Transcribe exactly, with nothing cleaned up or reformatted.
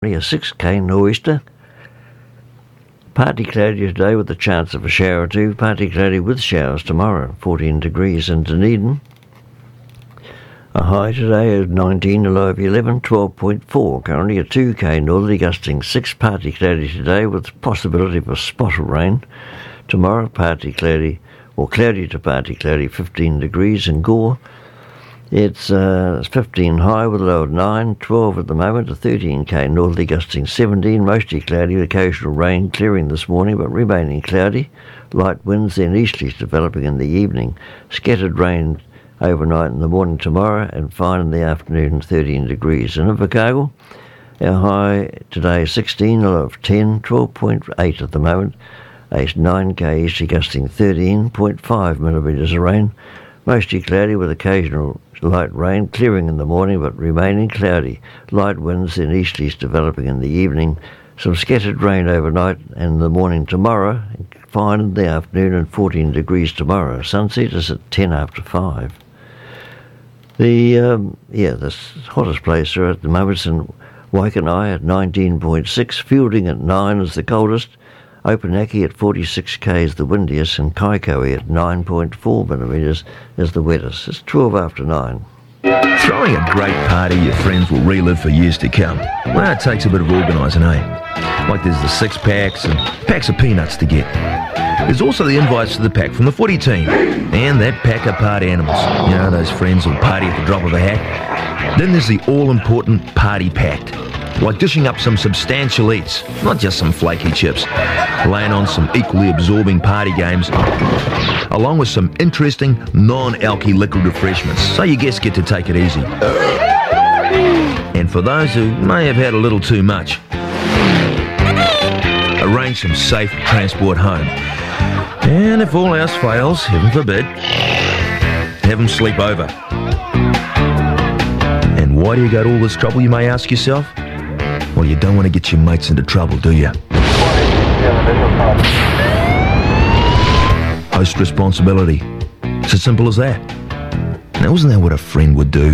A six K nor'easter. Partly cloudy today with a chance of a shower or two. Partly cloudy with showers tomorrow. fourteen degrees in Dunedin. A high today of nineteen, a low of eleven, twelve point four. Currently a two K northerly gusting six. Partly cloudy today with possibility of a spot of rain. Tomorrow partly cloudy, or cloudy to partly cloudy, fifteen degrees in Gore. It's uh, fifteen high with a low of nine, twelve at the moment, a thirteen K northerly gusting seventeen, mostly cloudy with occasional rain clearing this morning but remaining cloudy. Light winds then easterlies developing in the evening. Scattered rain overnight in the morning tomorrow and fine in the afternoon, thirteen degrees. In Invercargill, our high today sixteen, a low of ten, twelve point eight at the moment, a nine K easterly gusting thirteen point five millimetres of rain. Mostly cloudy with occasional light rain, clearing in the morning but remaining cloudy. Light winds then easterlies developing in the evening. Some scattered rain overnight and in the morning tomorrow. Fine in the afternoon and fourteen degrees tomorrow. Sunset is at ten after five. The, um, yeah, the hottest place there at the moment is in Waikanae at nineteen point six. Fielding at nine is the coldest. Opunaki at forty-six K is the windiest, and Kaikohe at nine point four millimetres is the wettest. It's twelve after nine. Throwing a great party your friends will relive for years to come. Well, it takes a bit of organising, eh? Like there's the six packs and packs of peanuts to get. There's also the invites to the pack from the footy team and that pack of party animals. You know, those friends who'll party at the drop of a hat. Then there's the all-important party pact. Like dishing up some substantial eats, not just some flaky chips. Laying on some equally absorbing party games, along with some interesting non-alky liquid refreshments, so your guests get to take it easy. And for those who may have had a little too much, arrange some safe transport home. And if all else fails, heaven forbid, have them sleep over. And why do you go to all this trouble, you may ask yourself? Well, you don't want to get your mates into trouble, do you? Host responsibility. It's as simple as that. Now, isn't that what a friend would do?